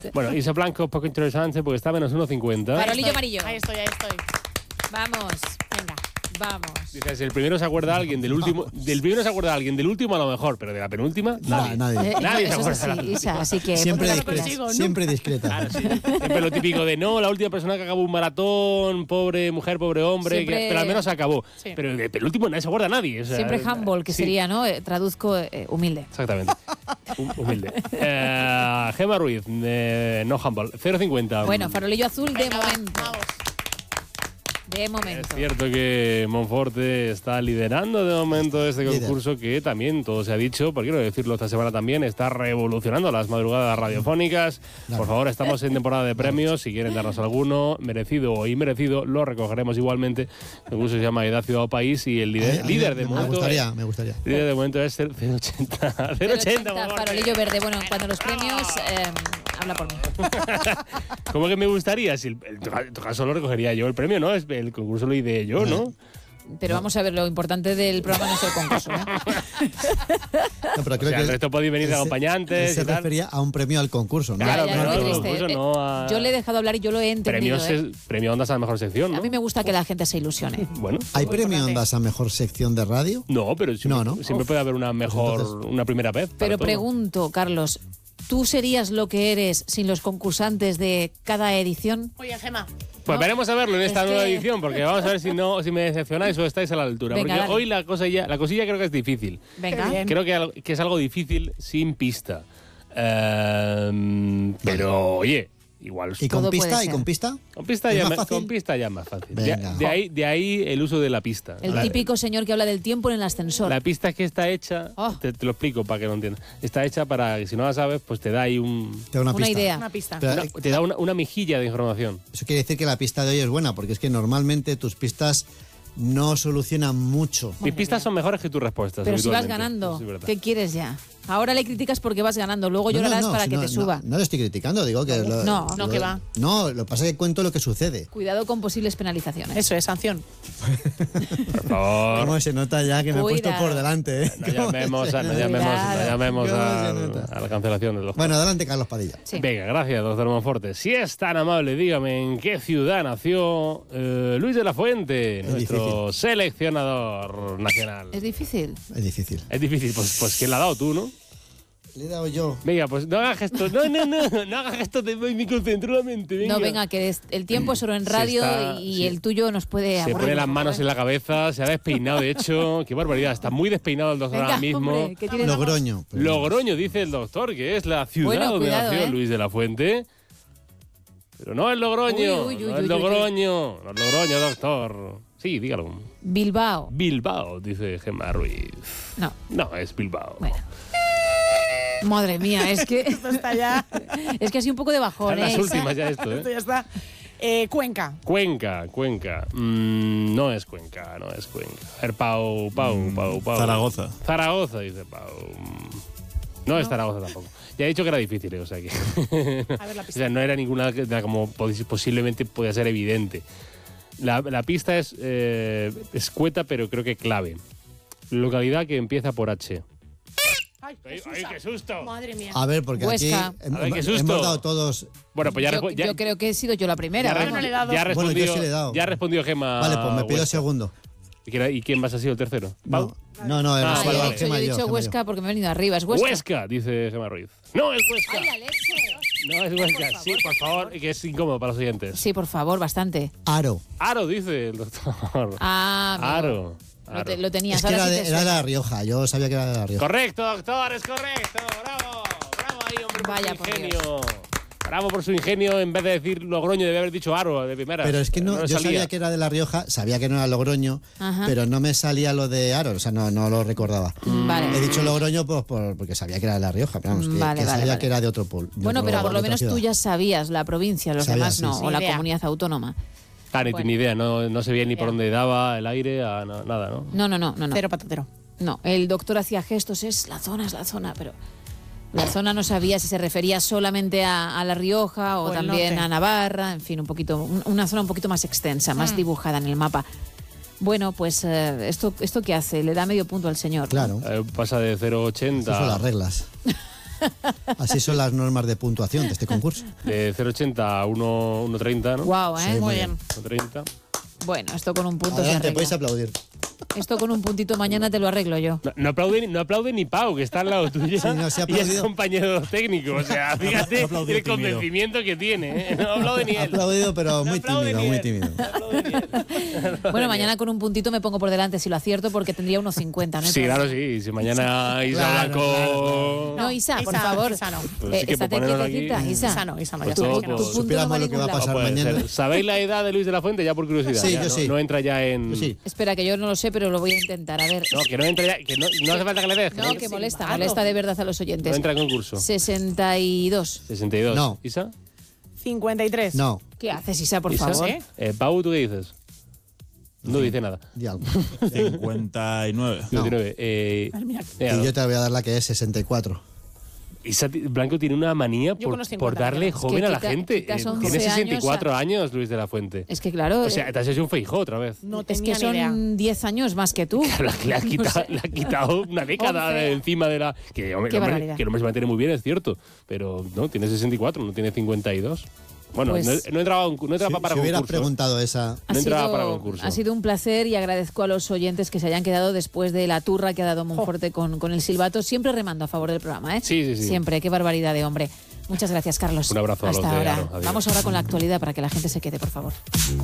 Bueno, Isa Blanco, poco interesante porque está menos 1,50. Farolillo amarillo. Ahí estoy. Vamos. Venga, vamos. Dice, si el primero se acuerda a alguien del último, del primero se acuerda a alguien del último a lo mejor, pero de la penúltima, nadie. Nadie se Eso acuerda. es así, Isa, así que... Siempre discreta. Siempre discreta. Claro, sí. Siempre lo típico de, no, la última persona que acabó un maratón, pobre mujer, pobre hombre, Siempre... pero al menos acabó. Sí. Pero del penúltimo nadie se acuerda a nadie. O sea, Siempre humble, que sí. sería, ¿no? Traduzco humilde. Exactamente. Humilde. Gemma Ruiz, no humble, 0,50. Bueno, farolillo azul de Venga, va, momento. vamos. De momento. Es cierto que Monforte está liderando de momento este concurso que también, todo se ha dicho, por quiero decirlo esta semana también, está revolucionando las madrugadas radiofónicas. Por favor, estamos en temporada de premios. Si quieren darnos alguno, merecido o inmerecido, lo recogeremos igualmente. El concurso se llama Edad, Ciudad o País y el líder de momento... Me gustaría. El líder de momento es 0,80. 0,80, farolillo verde. Bueno, cuando los premios... habla por mí. ¿Cómo que me gustaría? Si en tu caso lo recogería yo el premio, ¿no? El concurso lo ideé yo, ¿no? Pero vamos a ver, lo importante del programa no es el concurso, ¿no? No, pero creo O sea, que el resto podéis venir de acompañantes. se y tal. refería a un premio al concurso, ¿no? Claro, Ya, no, qué no, triste. concurso no a... Yo le he dejado hablar y yo lo he entendido. Premio Ondas a la mejor sección, ¿no? A mí me gusta que la gente se ilusione. Bueno. ¿Hay premio Ondas a mejor sección de radio? No, pero siempre puede haber una mejor, entonces... una primera vez. Pero todo. pregunto, Carlos, ¿tú serías lo que eres sin los concursantes de cada edición? Oye, Gemma. Pues veremos a verlo en esta Es nueva que- edición, porque vamos a ver si me decepcionáis o estáis a la altura. Venga, porque dale. hoy la cosilla creo que es difícil. Venga. Bien. Creo que es algo difícil sin pista. Pero, oye, igual... ¿Y Todo con puede pista? ser. ¿Y con pista? Con pista, ¿Es ya más fácil? con pista ya es más fácil. Venga. De ahí el uso de la pista. El La- típico señor que habla del tiempo en el ascensor. La pista es que está hecha, Oh. te lo explico para que lo entiendas. Está hecha para que si no la sabes, pues te da ahí Te da una pista. idea. Una pista. Pero, te da una mejilla de información. eso quiere decir que la pista de hoy es buena, porque es que normalmente tus pistas no solucionan mucho. Mis pistas son mejores que tus respuestas. Pero si vas habitualmente. ganando, Eso es verdad. ¿qué quieres ya? Ahora le criticas porque vas ganando, luego llorarás para que te suba. No lo estoy criticando, digo que... No, que va. No, lo que pasa es que cuento lo que sucede. Cuidado con posibles penalizaciones. Eso es, sanción. Por favor. ¿Cómo se nota ya que me he puesto Cuidado. por delante? ¿eh? No llamemos a ¿Cómo se nota? la cancelación del doctor. Bueno, adelante, Carlos Padilla. Sí. Venga, gracias, doctor Monforte. Si es tan amable, dígame en qué ciudad nació Luis de la Fuente, nuestro seleccionador nacional. Es difícil. Es difícil. Es difícil, pues ¿quién la ha dado tú, no? Le he dado yo. Venga, pues no hagas gestos. No hagas gestos de me concentro la mente. Venga. No, venga, que el tiempo es oro en radio y sí. el tuyo nos puede Se aburrir. pone las manos en la cabeza, se ha despeinado, de hecho. Qué barbaridad, está muy despeinado el doctor Venga, ahora mismo. hombre, que tiene Logroño. Logroño, dice el doctor, que es la ciudad Bueno, donde cuidado, nació Luis de la Fuente. Pero no es Logroño, Uy, uy, no uy, es Logroño, no es Logroño, doctor. Sí, dígalo. Bilbao. Bilbao, dice Gemma Ruiz. No, No, es Bilbao. bueno. Madre mía, es que Esto está ya. es que ha sido un poco de bajón, Están las ¿eh? últimas ya esto, Esto ¿eh? ya está. Cuenca. Cuenca. No es Cuenca, no es Cuenca. A ver, Pau. Zaragoza. Zaragoza, dice Pau. No es Zaragoza tampoco. Ya he dicho que era difícil, o sea que... A ver la O pista. sea, no era ninguna que como posiblemente podía ser evidente. La pista es escueta, pero creo que clave. Localidad que empieza por H. Ay, ¡Ay, qué susto! Madre mía. A ver, porque Huesca. aquí Ay, qué susto. hemos dado todos... Bueno, pues ya, Yo creo que he sido yo la primera. ya, vamos. no le he dado. ya ha Bueno, respondido, yo sí le he dado. ya ha respondido Gemma. Vale, pues me pido Huesca. segundo. ¿Y quién más ha sido el tercero? ¿Pau? No, hemos Ah, Yo vale, he vale. dicho, Gemma y yo, Huesca Gemma y yo. porque me he venido arriba. ¿Es Huesca? Huesca, dice Gemma Ruiz. No, es Huesca. ¡Ay, la leche! No, es Huesca. Sí, por favor, que es incómodo para los oyentes. Sí, por favor, bastante. Aro. Aro, dice el doctor. Ah, amigo. Aro. Lo tenías, Es que ahora era sí de, te era de suena. La Rioja. Yo sabía que era de La Rioja. Correcto, doctor, es correcto. Bravo. Bravo ahí, hombre, por Vaya, su por ingenio. Bravo por su ingenio. En vez de decir Logroño, debe haber dicho Aro de primera. Pero es que no, le yo salía. sabía que era de La Rioja, sabía que no era Logroño, Ajá. pero no me salía lo de Aro, o sea, no lo recordaba. Vale. He dicho Logroño pues, porque sabía que era de La Rioja, pero vamos, que, Vale, que vale, sabía vale. que era de otro pueblo. Bueno, pero por lo menos tú ya sabías la provincia, los Sabía, demás sí, no, sí. o la Ni idea. comunidad autónoma. Ah, ni Bueno. ni idea, no se veía ni por Idea. dónde daba el aire, nada, ¿no? No. Cero patatero. No, el doctor hacía gestos, es la zona, pero la zona no sabía si se refería solamente a La Rioja o O el también norte. a Navarra, en fin, una zona un poquito más extensa, más dibujada en el mapa. Bueno, pues ¿esto qué hace? Le da medio punto al señor. ¿no? Claro, Pasa de 0,80. esas son las reglas. Así son las normas de puntuación de este concurso. De 0,80 a 1,30, ¿no? Guau, ¿eh? Sí, Muy bien. 1,30. Bueno, esto con un punto se Adelante, arregla. podéis aplaudir. Esto con un puntito mañana te lo arreglo yo. No aplaude ni Pau, que está al lado tuyo. Sí, no, se ha y es aplaudido. compañero técnico. O sea, fíjate No aplaudió el tímido. convencimiento que tiene. ¿eh? No aplaude ni Ha él. aplaudido, pero No muy aplaude tímido, ni muy él. tímido. No aplaude ni él. Bueno, mañana con un puntito me pongo por delante si lo acierto porque tendría unos 50, ¿no? Sí, claro, sí. Si mañana Isa Claro, Blanco... No, Isa, por Isa, favor. Isa no. Pues sí que estate ponernos aquí. quietecita, Isa. Isa no, Isa no, Pues ya sabes todo, que no. Tu punto Supiéramos no va lo que va a ningún pasar lado. Puede mañana. ser. ¿Sabéis la edad de Luis de la Fuente? Ya por curiosidad. Sí, Ya yo no, sí. no entra ya en... Yo sí. Espera, que yo no lo sé, pero lo voy a intentar. A ver. No, que no entra ya... Que no hace falta que le des. No, que molesta de verdad a los No oyentes. entra en concurso. 62. 62. No. ¿Isa? 53. No, ¿Qué haces, Isa, por ¿Isa? favor? Pau, ¿tú qué dices? No dice nada. di algo. 59. 59. Madre mía. Y yo te voy a dar la que es 64. Isa Blanco tiene una manía Yo con los 50 por darle me quedo. joven Es que a la quita- gente. quitas 11 Tiene 64 años años, Luis de la Fuente. Es que claro, O sea, te has hecho un Feijó otra vez. No es tenía que ni idea. son 10 años más que tú. Le ha quitado una década 11. de encima de la... Que, hombre, Qué el hombre- barbaridad. que el hombre se mantiene muy bien, es cierto. Pero no, tiene 64, no tiene 52. Bueno, Pues- no entraba para Si hubieras concurso. preguntado esa... No entraba para concurso. Ha sido un placer y agradezco a los oyentes que se hayan quedado después de la turra que ha dado Monforte con el silbato. Siempre remando a favor del programa, ¿eh? Sí, sí, sí. Siempre, qué barbaridad de hombre. Muchas gracias, Carlos. Un abrazo a los Hasta de ahora. Aro. Adiós. Vamos ahora con la actualidad para que la gente se quede, por favor.